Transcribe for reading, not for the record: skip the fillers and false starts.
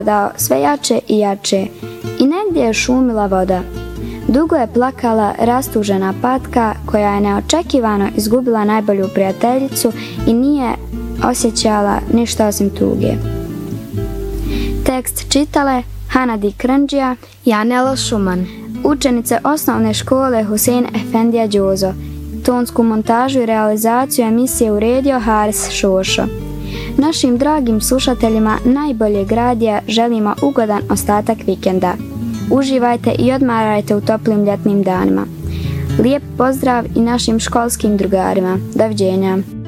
dao sve jače i jače i negdje je šumila voda. Dugo je plakala rastužena patka koja je neočekivano izgubila najbolju prijateljicu i nije osjećala ništa osim tuge. Tekst čitale Hanadi Krndžija i Anelo Šuman, učenice osnovne škole Husein Efendija Đozo. Tonsku montažu i realizaciju emisije uredio Haris Šošo. Našim dragim slušateljima najboljeg radija želimo ugodan ostatak vikenda. Uživajte i odmarajte u toplim ljetnim danima. Lijep pozdrav i našim školskim drugarima. Doviđenja.